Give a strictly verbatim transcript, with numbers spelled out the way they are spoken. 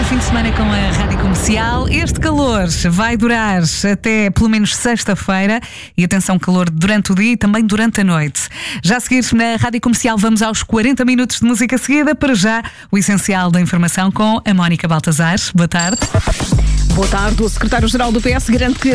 fim de semana com a Rádio Comercial. Este calor vai durar até pelo menos sexta-feira. E atenção, calor durante o dia e também durante a noite. Já a seguir na Rádio Comercial vamos aos quarenta minutos de música seguida. Para já, o essencial da informação com a Mónica Baltazar. Boa tarde. Boa tarde. O secretário-geral do P S garante que